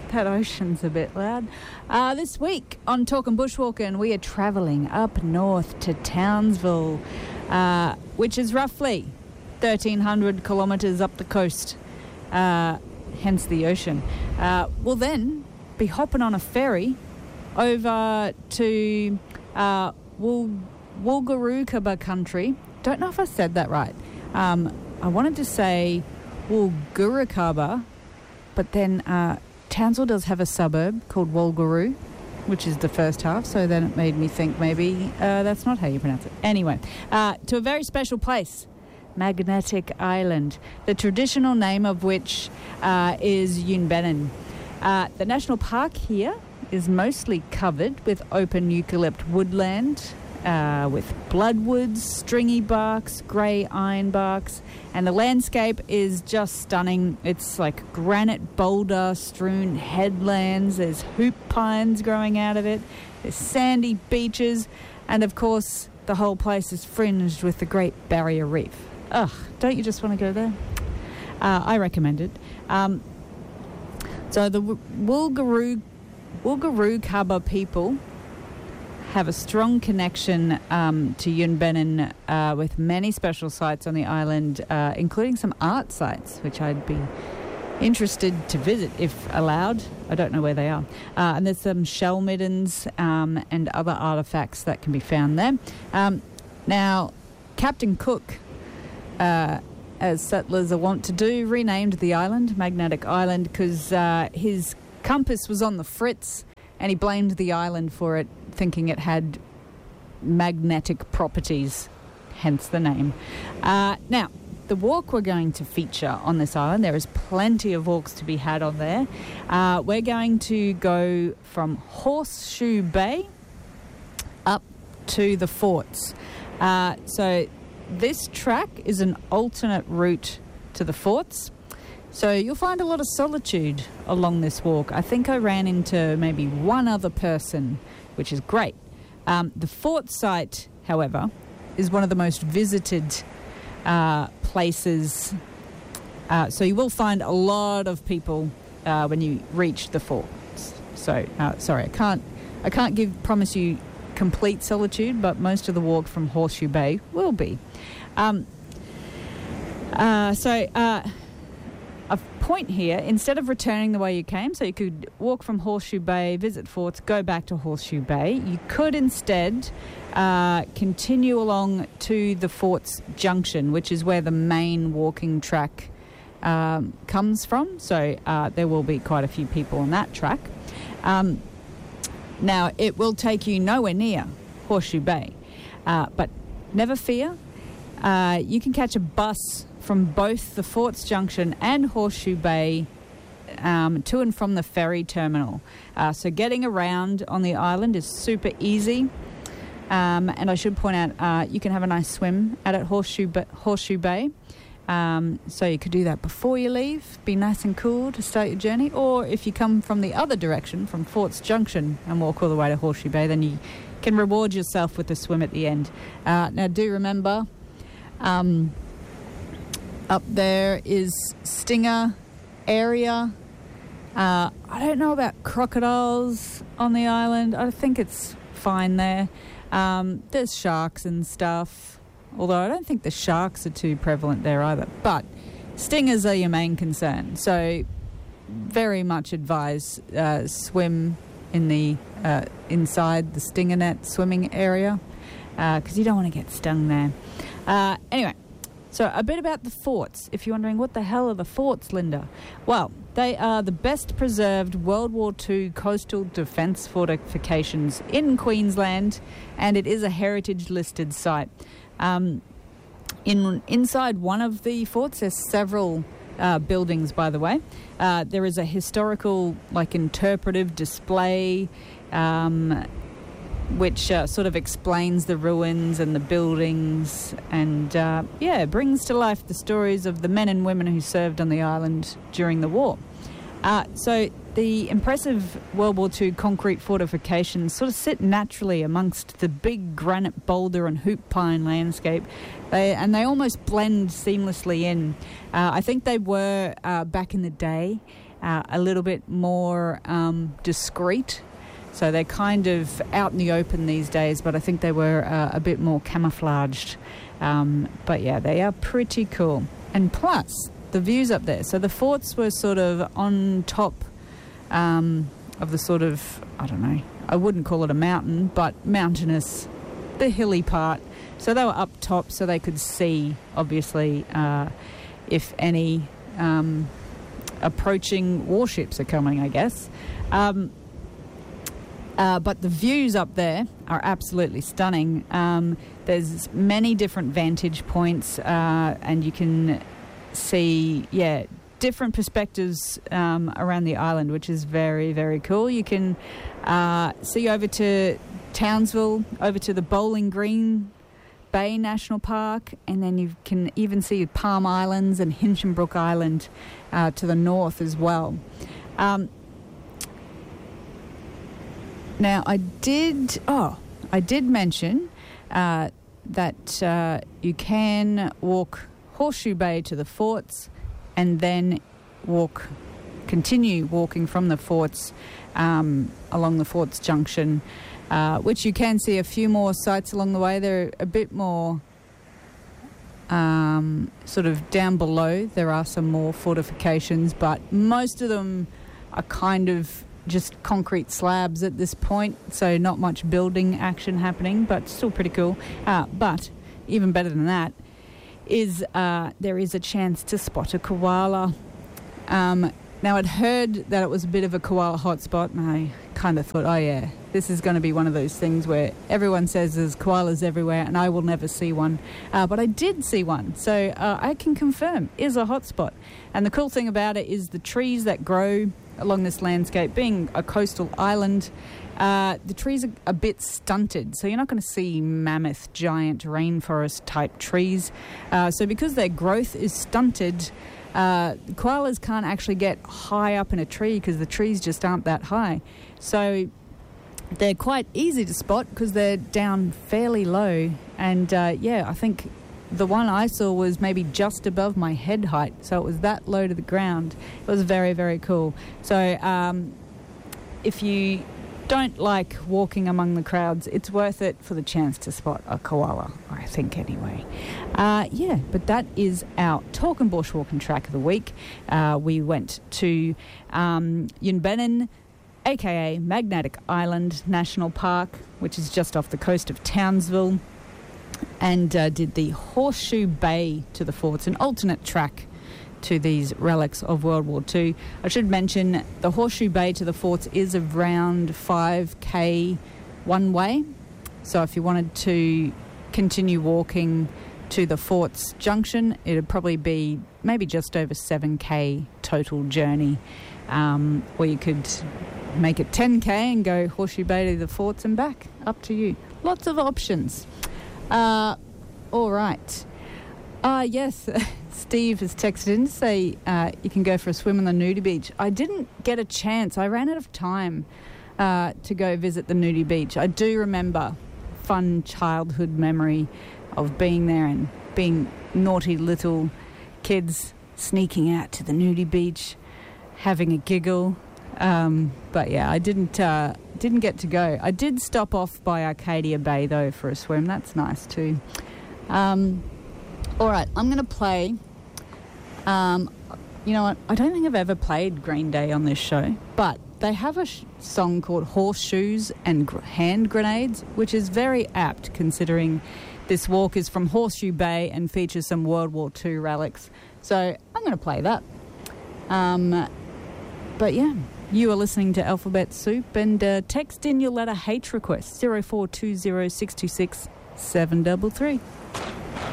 That ocean's a bit loud. This week on Talkin' Bushwalkin', we are travelling up north to Townsville, which is roughly 1,300 kilometres up the coast, hence the ocean. We'll then be hopping on a ferry over to Woolgoorooka country. Don't know if I said that right. I wanted to say Woolgoorooka, but then Townsville does have a suburb called Walgaroo, which is the first half, so then it made me think maybe that's not how you pronounce it. Anyway, to a very special place, Magnetic Island, the traditional name of which is Yunbenin. The national park here is mostly covered with open eucalypt woodland, with bloodwoods, stringy barks, grey ironbarks, and the landscape is just stunning. It's like granite boulder strewn headlands, there's hoop pines growing out of it, there's sandy beaches, and of course the whole place is fringed with the Great Barrier Reef. Ugh, don't you just want to go there? I recommend it. So the Woolgoorooka people have a strong connection to Yunbenin with many special sites on the island, including some art sites, which I'd be interested to visit if allowed. I don't know where they are. And there's some shell middens and other artefacts that can be found there. Now, Captain Cook, as settlers are wont to do, renamed the island Magnetic Island because his compass was on the fritz, and he blamed the island for it, thinking it had magnetic properties, hence the name. Now, the walk we're going to feature on this island, there is plenty of walks to be had on there. We're going to go from Horseshoe Bay up to the forts. So this track is an alternate route to the forts. So you'll find a lot of solitude along this walk. I think I ran into maybe one other person, which is great. The fort site, however, is one of the most visited places. So you will find a lot of people when you reach the forts. So, sorry, I can't promise you complete solitude, but most of the walk from Horseshoe Bay will be. A point here, instead of returning the way you came, so you could walk from Horseshoe Bay, visit forts, go back to Horseshoe Bay, you could instead continue along to the forts junction, which is where the main walking track comes from. So there will be quite a few people on that track. Now, it will take you nowhere near Horseshoe Bay, but never fear. You can catch a bus from both the Forts Junction and Horseshoe Bay to and from the ferry terminal. So getting around on the island is super easy. And I should point out, you can have a nice swim at Horseshoe Bay. So you could do that before you leave, be nice and cool to start your journey. Or if you come from the other direction, from Forts Junction, and walk all the way to Horseshoe Bay, then you can reward yourself with a swim at the end. Now do remember, up there is Stinger area. I don't know about crocodiles on the island. I think it's fine there. There's sharks and stuff, although I don't think the sharks are too prevalent there either. But stingers are your main concern. So very much advise swim in the inside the stinger net swimming area because you don't want to get stung there. Anyway. So a bit about the forts, if you're wondering what the hell are the forts, Linda. Well, they are the best preserved World War II coastal defence fortifications in Queensland, and it is a heritage listed site. Inside one of the forts, there's several buildings, by the way. There is a historical, interpretive display, which sort of explains the ruins and the buildings and, brings to life the stories of the men and women who served on the island during the war. So the impressive World War II concrete fortifications sort of sit naturally amongst the big granite boulder and hoop pine landscape. They almost blend seamlessly in. I think they were, back in the day, a little bit more discreet. So they're kind of out in the open these days, but I think they were a bit more camouflaged. But yeah, they are pretty cool. And plus, the views up there. So the forts were sort of on top of the sort of, I don't know, I wouldn't call it a mountain, but mountainous, the hilly part. So they were up top so they could see, obviously, if any approaching warships are coming, I guess. But the views up there are absolutely stunning. There's many different vantage points, and you can see, different perspectives around the island, which is very, very cool. You can see over to Townsville, over to the Bowling Green Bay National Park, and then you can even see Palm Islands and Hinchinbrook Island to the north as well. Now, I did mention that you can walk Horseshoe Bay to the forts and then continue walking from the forts along the Forts Junction, which you can see a few more sites along the way. They're a bit more sort of down below. There are some more fortifications, but most of them are kind of just concrete slabs at this point, so not much building action happening, but still pretty cool. But even better than that is there is a chance to spot a koala. Now, I'd heard that it was a bit of a koala hotspot, and I kind of thought, oh yeah, this is going to be one of those things where everyone says there's koalas everywhere and I will never see one. But I did see one, so I can confirm is a hotspot. And the cool thing about it is the trees that grow along this landscape, being a coastal island, the trees are a bit stunted, so you're not going to see mammoth, giant rainforest type trees. So because their growth is stunted, koalas can't actually get high up in a tree because the trees just aren't that high. So they're quite easy to spot because they're down fairly low. And I think the one I saw was maybe just above my head height, so it was that low to the ground. It was very, very cool. So if you don't like walking among the crowds, it's worth it for the chance to spot a koala, I think, anyway. But that is our Talk and Bushwalking track of the week. We went to Yunbenin, aka Magnetic Island National Park, which is just off the coast of Townsville, and did the Horseshoe Bay to the forts, an alternate track to these relics of World War II. I should mention the Horseshoe Bay to the forts is around 5k one way, so if you wanted to continue walking to the Forts Junction, it'd probably be maybe just over 7k total journey, or you could make it 10k and go Horseshoe Bay to the forts and back. Up to you. Lots of options. All right. Yes, Steve has texted in to say you can go for a swim on the nudie beach. I didn't get a chance. I ran out of time to go visit the nudie beach. I do remember fun childhood memory of being there and being naughty little kids sneaking out to the nudie beach, having a giggle. But yeah, I didn't get to go. I did stop off by Arcadia Bay though for a swim. That's nice too. All right, I'm going to play. You know what? I don't think I've ever played Green Day on this show, but they have a song called Horseshoes and Hand Grenades, which is very apt considering this walk is from Horseshoe Bay and features some World War II relics. So I'm going to play that. But yeah, you are listening to Alphabet Soup, and text in your letter H request 0420 626 733.